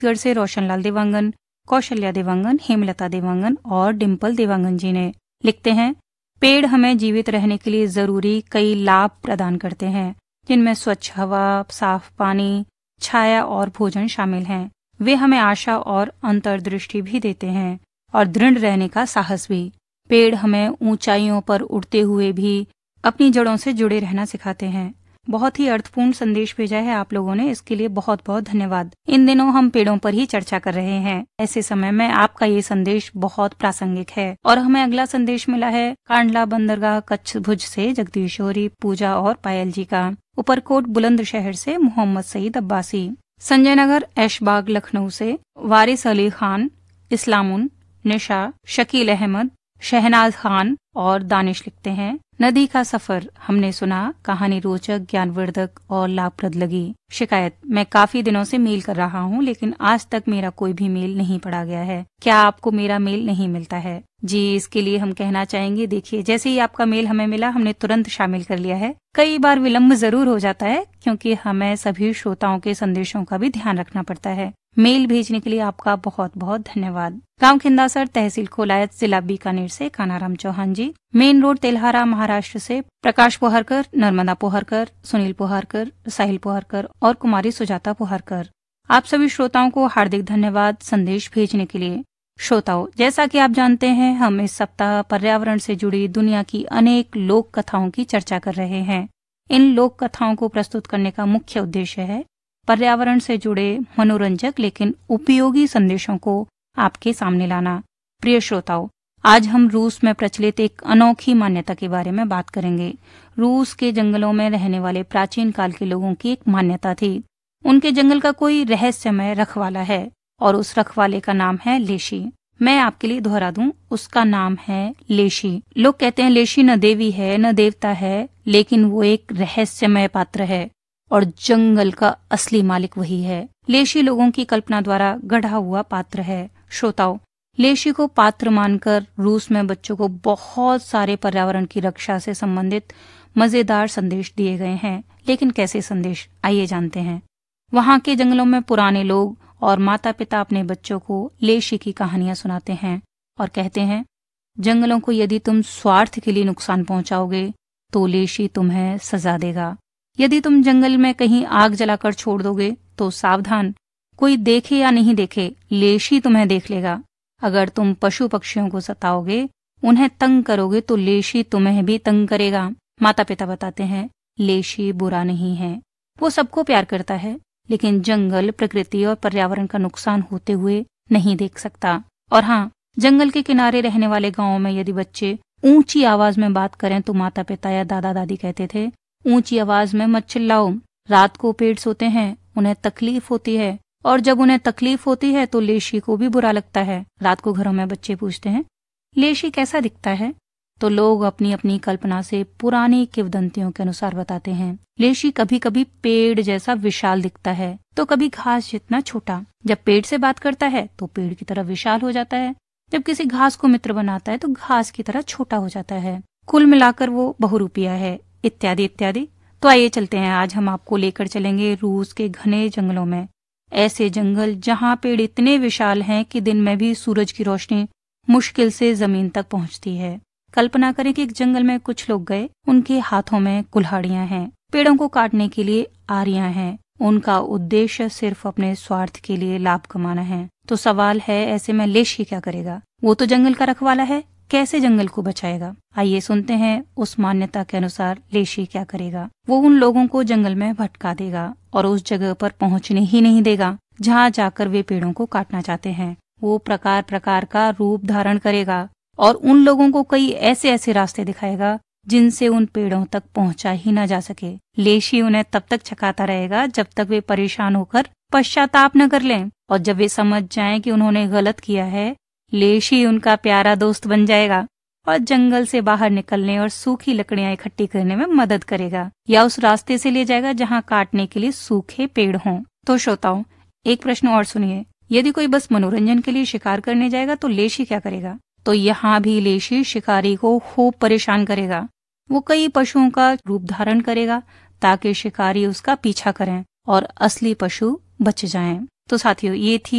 छत्तीसगढ़ से रोशनलाल देवांगन, कौशल्या देवांगन, हेमलता देवांगन और डिम्पल देवांगन जी ने। लिखते हैं, पेड़ हमें जीवित रहने के लिए जरूरी कई लाभ प्रदान करते हैं, जिनमें स्वच्छ हवा, साफ पानी, छाया और भोजन शामिल हैं। वे हमें आशा और अंतर्दृष्टि भी देते हैं और दृढ़ रहने का साहस भी। पेड़ हमें ऊंचाइयों पर उड़ते हुए भी अपनी जड़ों से जुड़े रहना सिखाते हैं। बहुत ही अर्थपूर्ण संदेश भेजा है आप लोगों ने, इसके लिए बहुत बहुत धन्यवाद। इन दिनों हम पेड़ों पर ही चर्चा कर रहे हैं। ऐसे समय में आपका ये संदेश बहुत प्रासंगिक है। और हमें अगला संदेश मिला है कांडला बंदरगाह कच्छ भुज से जगदीश्वरी, पूजा और पायल जी का। ऊपरकोट बुलंदशहर से मोहम्मद सईद अब्बासी। संजय नगर ऐशबाग लखनऊ से वारिस अली खान, इस्लामुन, निशा, शकील अहमद, शहनाज खान और दानिश लिखते हैं, नदी का सफर हमने सुना, कहानी रोचक, ज्ञानवर्धक और लाभप्रद लगी। शिकायत, मैं काफी दिनों से मेल कर रहा हूँ लेकिन आज तक मेरा कोई भी मेल नहीं पढ़ा गया है। क्या आपको मेरा मेल नहीं मिलता है? जी, इसके लिए हम कहना चाहेंगे, देखिए जैसे ही आपका मेल हमें मिला हमने तुरंत शामिल कर लिया है। कई बार विलम्ब जरूर हो जाता है क्योंकि हमें सभी श्रोताओं के संदेशों का भी ध्यान रखना पड़ता है। मेल भेजने के लिए आपका बहुत बहुत धन्यवाद। गांव खिंदासर, तहसील कोलायत, जिला बीकानेर से कानाराम चौहान जी। मेन रोड तेल्हारा महाराष्ट्र से प्रकाश पोहरकर, नर्मदा पोहरकर, सुनील पोहरकर, साहिल पोहरकर और कुमारी सुजाता पोहरकर। आप सभी श्रोताओं को हार्दिक धन्यवाद संदेश भेजने के लिए। श्रोताओं, जैसा कि आप जानते हैं हम इस सप्ताह पर्यावरण से जुड़ी दुनिया की अनेक लोक कथाओं की चर्चा कर रहे हैं। इन लोक कथाओं को प्रस्तुत करने का मुख्य उद्देश्य है पर्यावरण से जुड़े मनोरंजक लेकिन उपयोगी संदेशों को आपके सामने लाना। प्रिय श्रोताओं, आज हम रूस में प्रचलित एक अनोखी मान्यता के बारे में बात करेंगे। रूस के जंगलों में रहने वाले प्राचीन काल के लोगों की एक मान्यता थी। उनके जंगल का कोई रहस्यमय रखवाला है और उस रखवाले का नाम है लेशी। मैं आपके लिए दोहरा दूं, उसका नाम है लेशी। लोग कहते हैं लेशी न देवी है न देवता है, लेकिन वो एक रहस्यमय पात्र है और जंगल का असली मालिक वही है। लेशी लोगों की कल्पना द्वारा गढ़ा हुआ पात्र है। श्रोताओं, लेशी को पात्र मानकर रूस में बच्चों को बहुत सारे पर्यावरण की रक्षा से संबंधित मजेदार संदेश दिए गए हैं। लेकिन कैसे संदेश, आइए जानते हैं। वहाँ के जंगलों में पुराने लोग और माता पिता अपने बच्चों को लेशी की कहानियां सुनाते हैं और कहते हैं, जंगलों को यदि तुम स्वार्थ के लिए नुकसान पहुंचाओगे तो लेशी तुम्हें सजा देगा। यदि तुम जंगल में कहीं आग जलाकर छोड़ दोगे तो सावधान, कोई देखे या नहीं देखे लेशी तुम्हें देख लेगा। अगर तुम पशु पक्षियों को सताओगे, उन्हें तंग करोगे तो लेशी तुम्हें भी तंग करेगा। माता पिता बताते हैं, लेशी बुरा नहीं है, वो सबको प्यार करता है, लेकिन जंगल, प्रकृति और पर्यावरण का नुकसान होते हुए नहीं देख सकता। और हाँ, जंगल के किनारे रहने वाले गांवों में यदि बच्चे ऊंची आवाज में बात करें तो माता पिता या दादा दादी कहते थे, ऊंची आवाज में मत चिल्लाओ, रात को पेड़ सोते हैं, उन्हें तकलीफ होती है, और जब उन्हें तकलीफ होती है तो लेशी को भी बुरा लगता है। रात को घरों में बच्चे पूछते हैं, लेशी कैसा दिखता है? तो लोग अपनी अपनी कल्पना से पुरानी किंवदंतियों के अनुसार बताते हैं। लेशी कभी कभी पेड़ जैसा विशाल दिखता है तो कभी घास जितना छोटा। जब पेड़ से बात करता है तो पेड़ की तरह विशाल हो जाता है, जब किसी घास को मित्र बनाता है तो घास की तरह छोटा हो जाता है। कुल मिलाकर वो बहुरूपिया है, इत्यादि इत्यादि। तो आइए चलते हैं, आज हम आपको लेकर चलेंगे रूस के घने जंगलों में। ऐसे जंगल जहाँ पेड़ इतने विशाल हैं कि दिन में भी सूरज की रोशनी मुश्किल से जमीन तक पहुँचती है। कल्पना करें कि एक जंगल में कुछ लोग गए, उनके हाथों में कुल्हाड़ियां हैं, पेड़ों को काटने के लिए आरियां हैं। उनका उद्देश्य सिर्फ अपने स्वार्थ के लिए लाभ कमाना है। तो सवाल है, ऐसे में लेशी क्या करेगा? वो तो जंगल का रखवाला है, कैसे जंगल को बचाएगा? आइए सुनते हैं उस मान्यता के अनुसार लेशी क्या करेगा। वो उन लोगों को जंगल में भटका देगा और उस जगह पर पहुंचने ही नहीं देगा जहाँ जाकर वे पेड़ों को काटना चाहते हैं। वो प्रकार प्रकार का रूप धारण करेगा और उन लोगों को कई ऐसे ऐसे रास्ते दिखाएगा जिनसे उन पेड़ों तक पहुंचा ही न जा सके। लेशी उन्हें तब तक छकाता रहेगा जब तक वे परेशान होकर पश्चाताप न कर लें, और जब वे समझ जाएं कि उन्होंने गलत किया है, लेशी उनका प्यारा दोस्त बन जाएगा और जंगल से बाहर निकलने और सूखी लकड़ियां इकट्ठी करने में मदद करेगा, या उस रास्ते से ले जाएगा जहां काटने के लिए सूखे पेड़ हों। तो श्रोताओं, एक प्रश्न और सुनिए, यदि कोई बस मनोरंजन के लिए शिकार करने जाएगा तो लेशी क्या करेगा? तो यहाँ भी लेशी शिकारी को खूब परेशान करेगा। वो कई पशुओं का रूप धारण करेगा ताकि शिकारी उसका पीछा करें और असली पशु बच जाएं। तो साथियों, ये थी